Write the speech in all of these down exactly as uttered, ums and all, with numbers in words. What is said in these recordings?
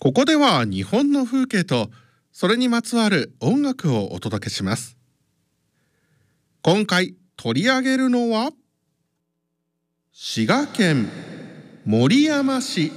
ここでは日本の風景とそれにまつわる音楽をお届けします。今回取り上げるのは滋賀県守山市。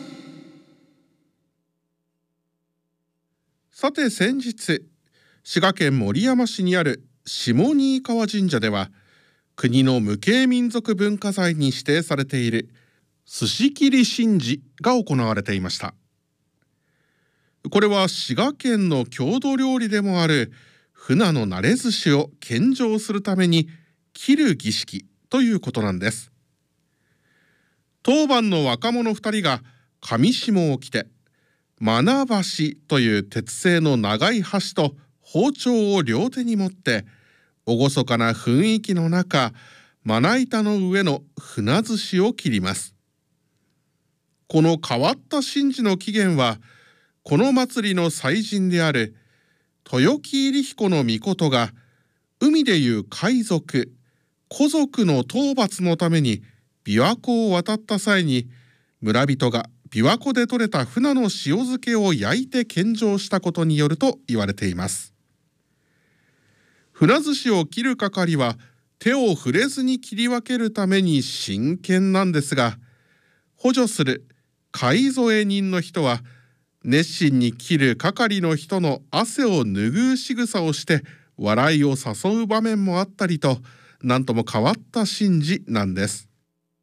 さて先日、滋賀県守山市にある下新川神社では国の無形民族文化財に指定されている寿司切り神事が行われていました。これは滋賀県の郷土料理でもある船の慣れ寿司を献上するために切る儀式ということなんです。当番の若者ふたりが上下を着て、真箸という鉄製の長い箸と包丁を両手に持って厳かな雰囲気の中、まな板の上の船寿司を切ります。この変わった神事の起源は、この祭りの祭神である豊木入彦の命が海でいう海賊古族の討伐のために琵琶湖を渡った際に、村人が琵琶湖で採れた船の塩漬けを焼いて献上したことによると言われています。船寿司を切る係は手を触れずに切り分けるために真剣なんですが、補助する貝添え人の人は熱心に切る係の人の汗を拭う仕草をして笑いを誘う場面もあったりと、なんとも変わった神事なんです。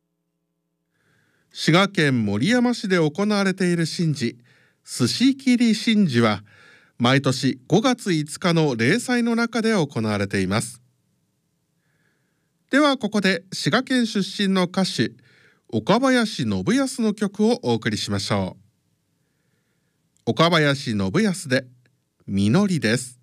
滋賀県守山市で行われている神事、寿司切り神事は毎年ごがついつかの例祭の中で行われています。ではここで滋賀県出身の歌手岡林信康の曲をお送りしましょう。岡林信康で実りです。